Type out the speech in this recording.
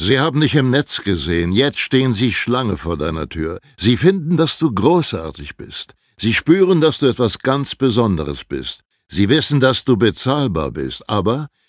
Sie haben dich im Netz gesehen, jetzt stehen sie Schlange vor deiner Tür. Sie finden, dass du großartig bist. Sie spüren, dass du etwas ganz Besonderes bist. Sie wissen, dass du bezahlbar bist, aber